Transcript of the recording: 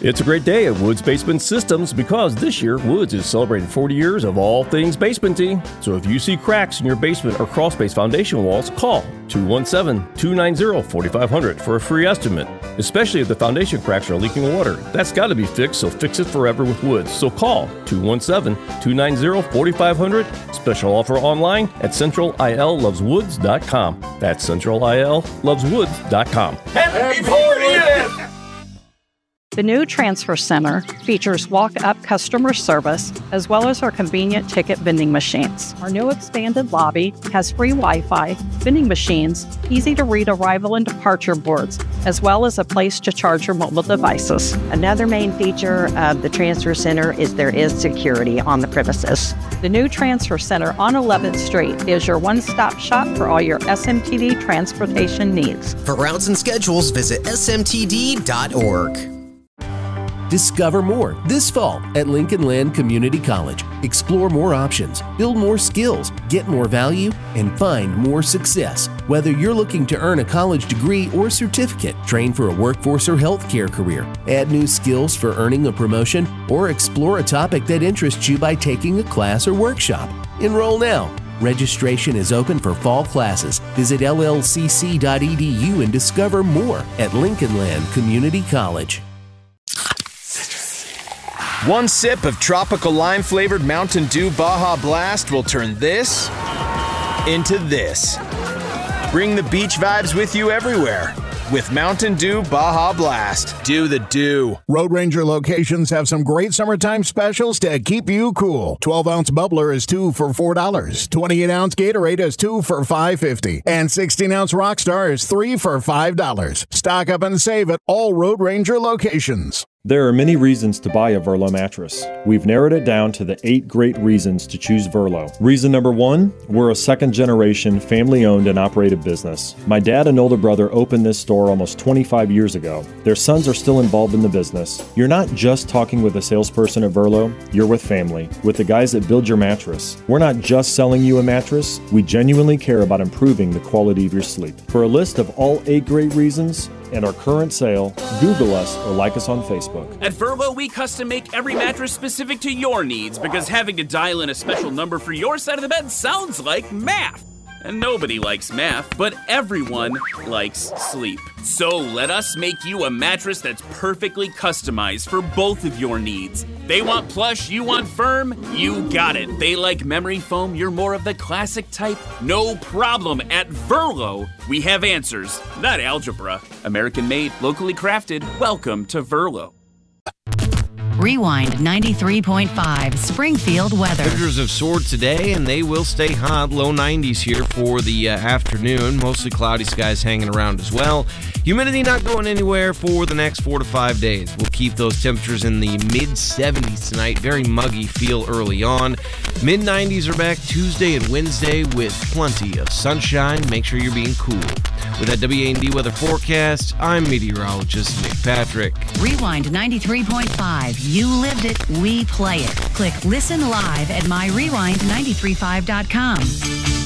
It's a great day at Woods Basement Systems because this year Woods is celebrating 40 years of all things basementy. So if you see cracks in your basement or crawl space foundation walls, call 217-290-4500 for a free estimate. Especially if the foundation cracks are leaking water. That's got to be fixed, so fix it forever with Woods. So call 217-290-4500. Special offer online at centralilloveswoods.com. That's centralilloveswoods.com. Happy 40th! The new Transfer Center features walk-up customer service as well as our convenient ticket vending machines. Our new expanded lobby has free Wi-Fi, vending machines, easy-to-read arrival and departure boards, as well as a place to charge your mobile devices. Another main feature of the Transfer Center is there is security on the premises. The new Transfer Center on 11th Street is your one-stop shop for all your SMTD transportation needs. For routes and schedules, visit smtd.org. Discover more this fall at Lincoln Land Community College. Explore more options, build more skills, get more value, and find more success. Whether you're looking to earn a college degree or certificate, train for a workforce or healthcare career, add new skills for earning a promotion, or explore a topic that interests you by taking a class or workshop. Enroll now. Registration is open for fall classes. Visit llcc.edu and discover more at Lincoln Land Community College. One sip of tropical lime-flavored Mountain Dew Baja Blast will turn this into this. Bring the beach vibes with you everywhere with Mountain Dew Baja Blast. Do the dew. Road Ranger locations have some great summertime specials to keep you cool. 12-ounce bubbler is 2 for $4. 28-ounce Gatorade is 2 for $5.50. And 16-ounce Rockstar is 3 for $5. Stock up and save at all Road Ranger locations. There are many reasons to buy a Verlo mattress. We've narrowed it down to the 8 great reasons to choose Verlo. Reason number 1, we're a second-generation, family-owned and operated business. My dad and older brother opened this store almost 25 years ago. Their sons are still involved in the business. You're not just talking with a salesperson at Verlo, you're with family, with the guys that build your mattress. We're not just selling you a mattress, we genuinely care about improving the quality of your sleep. For a list of all 8 great reasons, and our current sale, Google us or like us on Facebook. At Verlo, we custom make every mattress specific to your needs because having to dial in a special number for your side of the bed sounds like math. And nobody likes math, but everyone likes sleep. So let us make you a mattress that's perfectly customized for both of your needs. They want plush, you want firm, you got it. They like memory foam, you're more of the classic type. No problem. At Verlo, we have answers, not algebra. American made, locally crafted. Welcome to Verlo. Rewind 93.5 Springfield weather. Temperatures have soared today, and they will stay hot. Low 90s here for the afternoon. Mostly cloudy skies hanging around as well. Humidity not going anywhere for the next 4 to 5 days. We'll keep those temperatures in the mid-70s tonight. Very muggy feel early on. Mid-90s are back Tuesday and Wednesday with plenty of sunshine. Make sure you're being cool. With that WA&D weather forecast, I'm meteorologist Nick Patrick. Rewind 93.5. You lived it, we play it. Click Listen Live at myrewind935.com.